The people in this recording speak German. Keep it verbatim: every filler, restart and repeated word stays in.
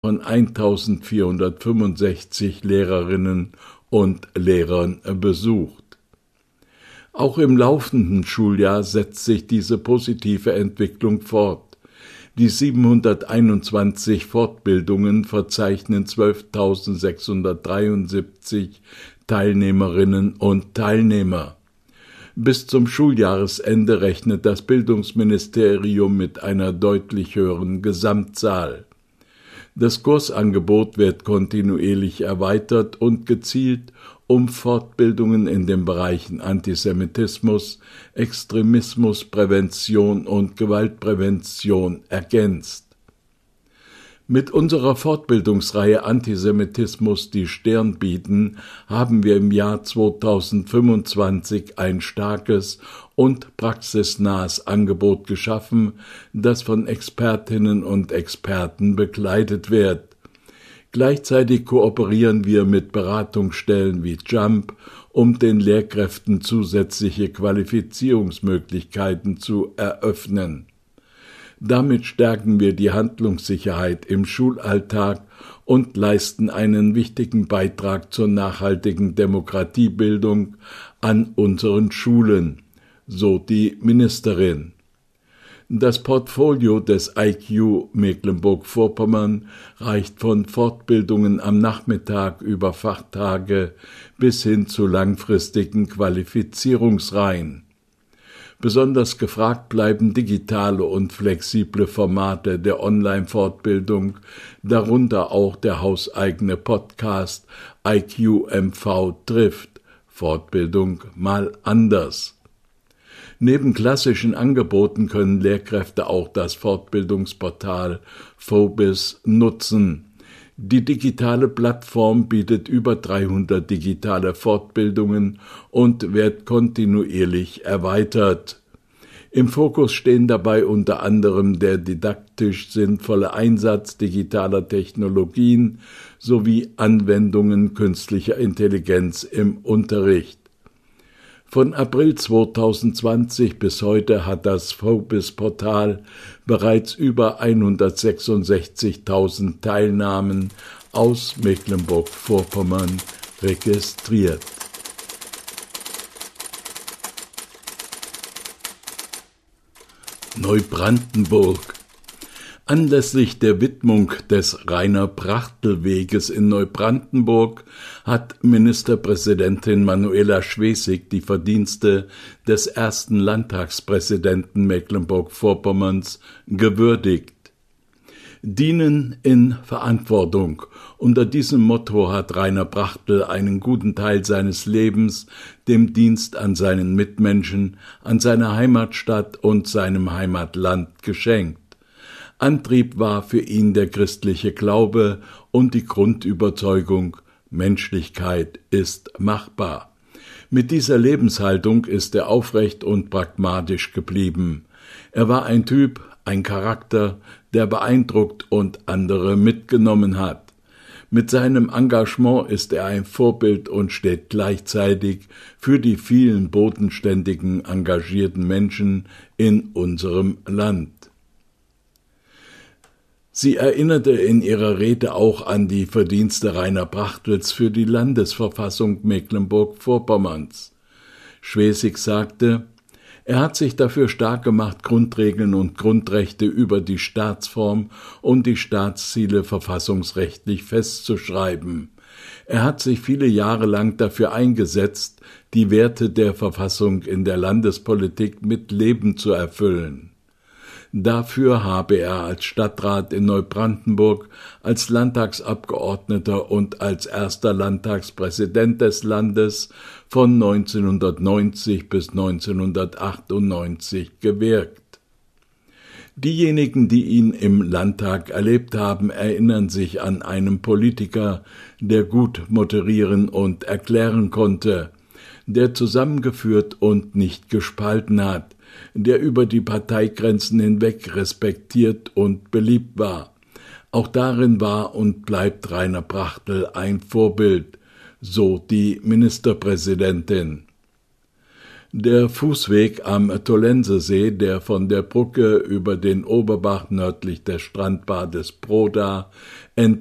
von eintausendvierhundertfünfundsechzig Lehrerinnen und Lehrern besucht. Auch im laufenden Schuljahr setzt sich diese positive Entwicklung fort. Die siebenhunderteinundzwanzig Fortbildungen verzeichnen zwölftausendsechshundertdreiundsiebzig Teilnehmerinnen und Teilnehmer. Bis zum Schuljahresende rechnet das Bildungsministerium mit einer deutlich höheren Gesamtzahl. Das Kursangebot wird kontinuierlich erweitert und gezielt um Fortbildungen in den Bereichen Antisemitismus, Extremismusprävention und Gewaltprävention ergänzt. Mit unserer Fortbildungsreihe Antisemitismus die Stirn bieten haben wir im Jahr zweitausendfünfundzwanzig ein starkes und praxisnahes Angebot geschaffen, das von Expertinnen und Experten begleitet wird. Gleichzeitig kooperieren wir mit Beratungsstellen wie JUMP, um den Lehrkräften zusätzliche Qualifizierungsmöglichkeiten zu eröffnen. Damit stärken wir die Handlungssicherheit im Schulalltag und leisten einen wichtigen Beitrag zur nachhaltigen Demokratiebildung an unseren Schulen, so die Ministerin. Das Portfolio des I Q Mecklenburg-Vorpommern reicht von Fortbildungen am Nachmittag über Fachtage bis hin zu langfristigen Qualifizierungsreihen. Besonders gefragt bleiben digitale und flexible Formate der Online-Fortbildung, darunter auch der hauseigene Podcast I Q M V trifft, Fortbildung mal anders. Neben klassischen Angeboten können Lehrkräfte auch das Fortbildungsportal Phobis nutzen. Die digitale Plattform bietet über dreihundert digitale Fortbildungen und wird kontinuierlich erweitert. Im Fokus stehen dabei unter anderem der didaktisch sinnvolle Einsatz digitaler Technologien sowie Anwendungen künstlicher Intelligenz im Unterricht. Von April zweitausendzwanzig bis heute hat das Phobis-Portal bereits über hundertsechsundsechzigtausend Teilnahmen aus Mecklenburg-Vorpommern registriert. Neubrandenburg. Anlässlich der Widmung des Rainer-Brachtl-Weges in Neubrandenburg hat Ministerpräsidentin Manuela Schwesig die Verdienste des ersten Landtagspräsidenten Mecklenburg-Vorpommerns gewürdigt. Dienen in Verantwortung. Unter diesem Motto hat Rainer Brachtl einen guten Teil seines Lebens dem Dienst an seinen Mitmenschen, an seiner Heimatstadt und seinem Heimatland geschenkt. Antrieb war für ihn der christliche Glaube und die Grundüberzeugung, Menschlichkeit ist machbar. Mit dieser Lebenshaltung ist er aufrecht und pragmatisch geblieben. Er war ein Typ, ein Charakter, der beeindruckt und andere mitgenommen hat. Mit seinem Engagement ist er ein Vorbild und steht gleichzeitig für die vielen bodenständigen, engagierten Menschen in unserem Land. Sie erinnerte in ihrer Rede auch an die Verdienste Rainer Brachtls für die Landesverfassung Mecklenburg-Vorpommerns. Schwesig sagte, er hat sich dafür stark gemacht, Grundregeln und Grundrechte über die Staatsform und die Staatsziele verfassungsrechtlich festzuschreiben. Er hat sich viele Jahre lang dafür eingesetzt, die Werte der Verfassung in der Landespolitik mit Leben zu erfüllen. Dafür habe er als Stadtrat in Neubrandenburg, als Landtagsabgeordneter und als erster Landtagspräsident des Landes von neunzehnhundertneunzig bis neunzehnhundertachtundneunzig gewirkt. Diejenigen, die ihn im Landtag erlebt haben, erinnern sich an einen Politiker, der gut moderieren und erklären konnte, der zusammengeführt und nicht gespalten hat, der über die Parteigrenzen hinweg respektiert und beliebt war. Auch darin war und bleibt Rainer Brachtl ein Vorbild, so die Ministerpräsidentin. Der Fußweg am Tollensesee, der von der Brücke über den Oberbach nördlich des Strandbades Proda